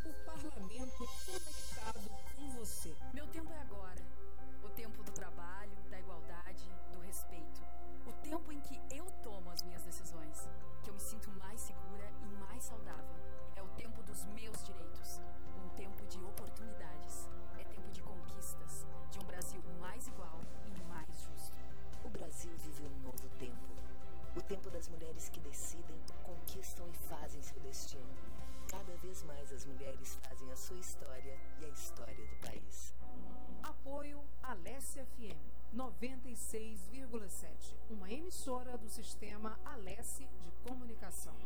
O parlamento conectado com você. Meu tempo é agora. O tempo do trabalho, da igualdade, do respeito. O tempo em que eu tomo as minhas decisões, que eu me sinto mais segura e mais saudável. É o tempo dos meus direitos. Um tempo de oportunidades. É tempo de conquistas, de um Brasil mais igual e mais justo. O Brasil vive um novo tempo. O tempo das mulheres que decidem, conquistam e fazem seu destino. Cada vez mais as mulheres fazem a sua história e a história do país. Apoio Alesse FM 96,7, uma emissora do sistema Alesse de comunicação.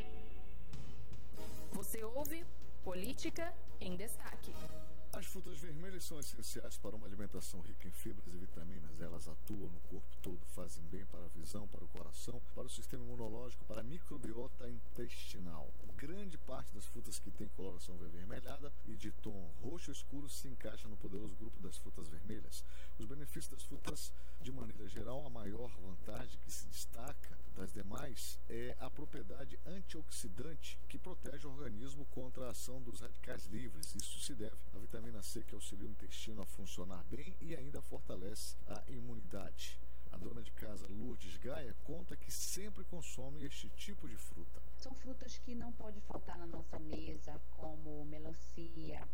Você ouve Política em Destaque. As frutas vermelhas são essenciais para uma alimentação rica em fibras e vitaminas. Elas atuam no corpo todo, fazem bem para a visão, para o coração, para o sistema imunológico, para a microbiota intestinal. Grande parte das frutas que têm coloração avermelhada e de tom roxo escuro se encaixa no poderoso grupo das frutas vermelhas. Os benefícios das frutas, de maneira geral, a maior vantagem que se destaca das demais é a propriedade antioxidante que protege o organismo contra a ação dos radicais livres. Isso se deve à vitamina C, que auxilia o intestino a funcionar bem e ainda fortalece a imunidade. A dona de casa Lourdes Gaia conta que sempre consome este tipo de fruta. São frutas que não pode faltar na nossa mesa, como melancia,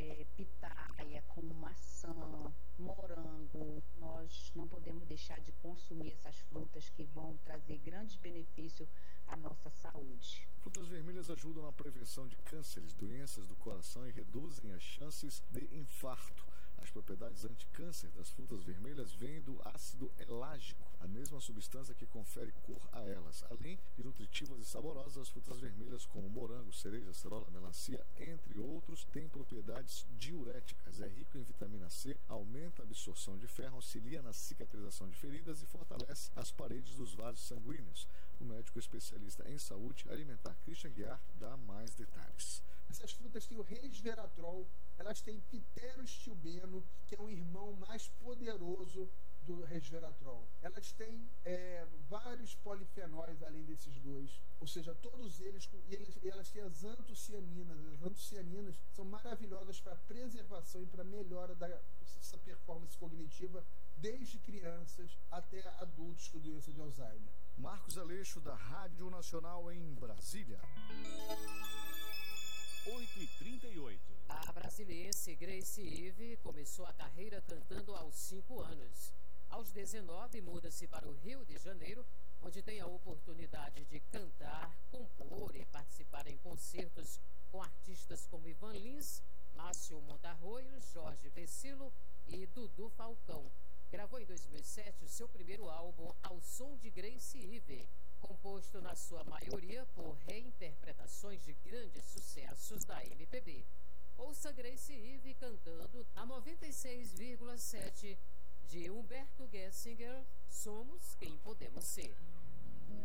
pitaia, como maçã, morango. Nós não podemos deixar de consumir essas frutas que vão trazer grandes benefícios à nossa saúde. Frutas vermelhas ajudam na prevenção de cânceres, doenças do coração e reduzem as chances de infarto. As propriedades anticâncer das frutas vermelhas vêm do ácido elágico, a mesma substância que confere cor a elas. Além de nutritivas e saborosas, as frutas vermelhas como morango, cereja, acerola, melancia, entre outros, têm propriedades diuréticas. É rico em vitamina C, aumenta a absorção de ferro, auxilia na cicatrização de feridas e fortalece as paredes dos vasos sanguíneos. O médico especialista em saúde alimentar Christian Guiar dá mais detalhes. Essas frutas têm o resveratrol, elas têm pteroestilbeno, que é um irmão mais poderoso do resveratrol. Elas têm vários polifenóis além desses dois, ou seja, todos eles, e elas têm as antocianinas. As antocianinas são maravilhosas para preservação e para melhora dessa performance cognitiva, desde crianças até adultos com doença de Alzheimer. Marcos Aleixo, da Rádio Nacional em Brasília. 8h38. A brasiliense Grace Ive começou a carreira cantando aos 5 anos. Aos 19, muda-se para o Rio de Janeiro, onde tem a oportunidade de cantar, compor e participar em concertos com artistas como Ivan Lins, Márcio Montarroio, Jorge Vecilo e Dudu Falcão. Gravou em 2007 o seu primeiro álbum Ao Som de Grace Ive, composto na sua maioria por reinterpretações de grandes sucessos da MPB. Ouça Grace Ive cantando a 96,7 de Humberto Gessinger, Somos Quem Podemos Ser.